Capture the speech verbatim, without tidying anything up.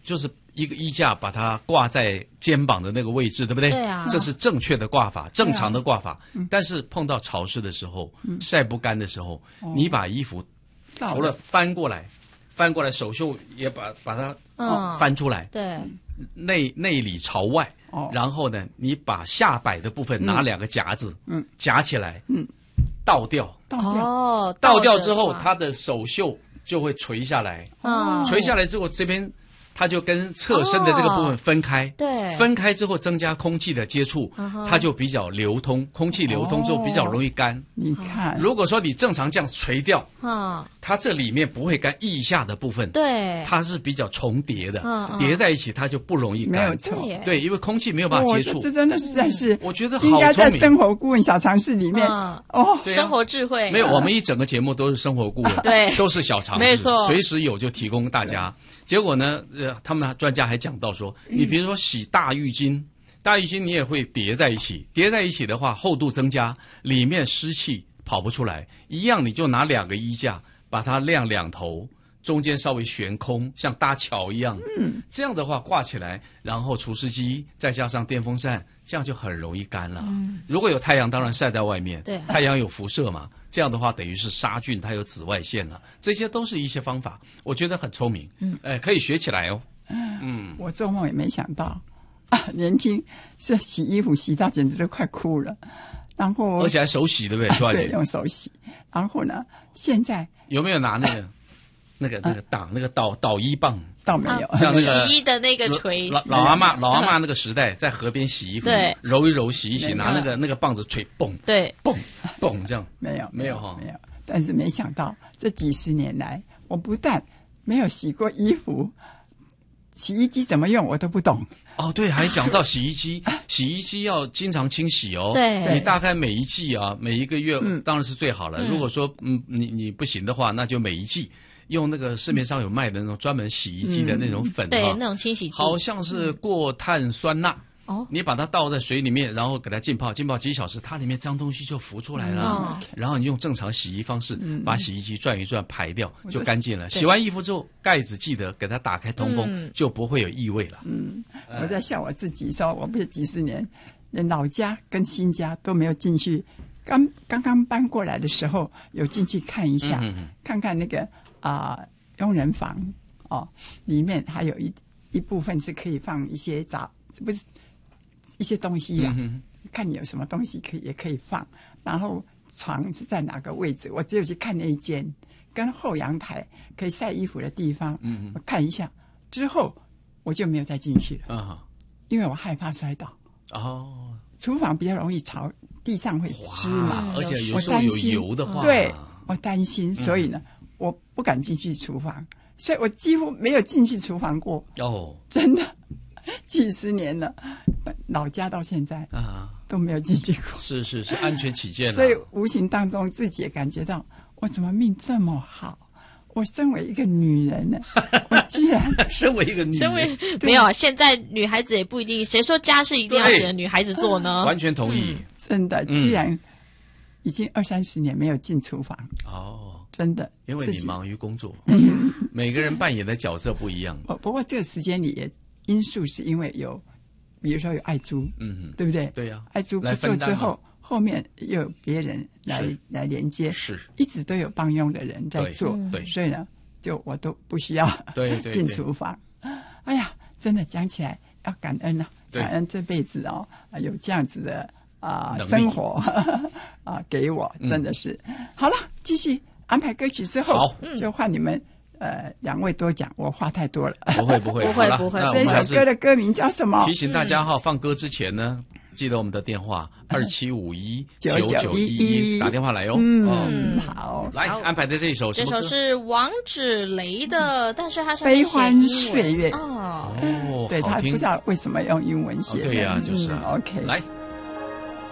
就是一个衣架把它挂在肩膀的那个位置，对不对？ 对啊， 这是正确的挂法，正常的挂法。啊、但是碰到潮湿的时候，嗯、晒不干的时候，嗯、你把衣服除了翻过来，翻过来手袖也把把它、嗯、翻出来， 对， 内内里朝外。哦、然后呢，你把下摆的部分拿两个夹子，嗯，夹起来，嗯，倒掉， 倒掉，哦， 倒掉之后，它的手袖就会垂下来，哦，垂下来之后，这边它就跟侧身的这个部分分开， 哦、对， 分开之后增加空气的接触，哦、它就比较流通，空气流通之后比较容易干。哦、 你看， 如果说你正常这样垂掉，哦、它这里面不会干，腋下的部分， 对， 它是比较重叠的， 哦、 叠在一起它就不容易干， 没有错， 对，因为空气没有办法接触。 这真的实在是， 我觉得好聪明，应该在 《 生活顾问小常识》里面， 嗯、 哦， 对啊、生活智慧。 没有，我们一整个节目都是生活顾问， 对， 都是小常识， 没错， 随时有就提供大家。结果呢，呃，他们专家还讲到说，你比如说洗大浴巾，大浴巾你也会叠在一起，叠在一起的话，厚度增加，里面湿气跑不出来。一样，你就拿两个衣架，把它晾两头，中间稍微悬空，像搭桥一样。嗯，这样的话挂起来，然后除湿机再加上电风扇，这样就很容易干了。嗯，如果有太阳，当然晒在外面。 对， 太阳有辐射嘛。这样的话，等于是杀菌，它有紫外线了。这些都是一些方法，我觉得很聪明。嗯，哎，可以学起来哦。 嗯，我做梦也没想到，啊，年轻是洗衣服洗到简直都快哭了。然后， 而且还手洗，对不对？ 啊、对，用手洗。然后呢，现在有没有拿那个、啊、那个、那个挡、那个导导衣棒？ 倒没有， 像那个洗衣的那个锤， 老老阿嬷老阿嬷那个时代，在河边洗衣服， 对， 揉一揉洗一洗，拿那个那个棒子锤，嘣， 对， 嘣嘣这样， 没有没有哈， 没有。但是没想到这几十年来，我不但没有洗过衣服，洗衣机怎么用我都不懂。 哦，对，还讲到洗衣机，洗衣机要经常清洗哦。 对， 你大概每一季啊，每一个月当然是最好了。嗯、如果说嗯你你不行的话，那就每一季。用那个市面上有卖的那种专门洗衣机的那种粉， 嗯、对，那种清洗剂， 好像是过碳酸钠。哦，你把它倒在水里面，然后给它浸泡，浸泡几小时，它里面脏东西就浮出来了。嗯、然后你用正常洗衣方式，嗯、把洗衣机转一转排掉，就干净了。洗完衣服之后，盖子记得给它打开通风，嗯、就不会有异味了。 嗯，我在笑我自己，说我不是几十年，连老家跟新家都没有进去。刚刚刚搬过来的时候，有进去看一下，嗯、看看那个。啊、呃，佣人房哦，里面还有一一部分是可以放一些杂，不是一些东西啦。嗯、看你有什么东西可以也可以放。然后床是在哪个位置？我只有去看那一间，跟后阳台可以晒衣服的地方，嗯，我看一下之后，我就没有再进去了。啊，因为我害怕摔倒。哦，厨房比较容易潮，地上会湿嘛， 而且有时候有油的话， 对我担心，所以呢。嗯，我不敢进去厨房，所以我几乎没有进去厨房过。哦，真的，几十年了，老家到现在啊都没有进去过。 是是是，安全起见。 所以无形当中自己也感觉到，我怎么命这么好？我身为一个女人呢，我居然身为一个女人，身为没有，现在女孩子也不一定，谁说家事一定要只能女孩子做呢？ 完全同意。 嗯、真的，居然已经二三十年没有进厨房。哦。真的， 因为你忙于工作，嗯、每个人扮演的角色不一样。 不过这个时间里也因素是因为有，比如说有爱珠，嗯，对不对？ 对呀、啊， 爱珠不做之后，后面又有别人来来连接， 是一直都有帮佣的人在做， 对， 所以呢，就我都不需要对进厨房。哎呀，真的讲起来要感恩啊，感恩这辈子哦有这样子的啊、呃、生活啊给我，真的是、嗯、好了，继续。安排歌曲之后， 好， 就换你们呃两位多讲，我话太多了。 不会不会不会不会。 这首歌的歌名叫什么？ 提醒大家哈，放歌之前呢，记得我们的电话二七五一九九一一，打电话来哟。 嗯，好， 来安排的这一首什么歌？ 这首是王芷蕾的，但是它是悲欢岁月哦哦， 对，他不知道为什么用英文写。 对呀，就是 OK， 来。